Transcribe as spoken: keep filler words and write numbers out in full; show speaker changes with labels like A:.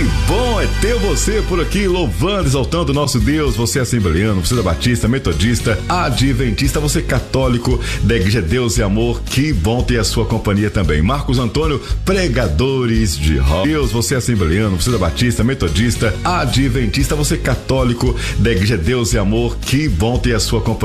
A: bom é ter você por aqui, louvando, exaltando o nosso Deus. Você é assembleano, você é batista, metodista, adventista, você é católico da Igreja Deus e Amor. Que bom ter a sua companhia também. Marcos Antônio, pregadores de rock. Deus, você é assembleano, você é batista, metodista, adventista, você é católico da Igreja Deus e Amor. Que bom ter a sua companhia.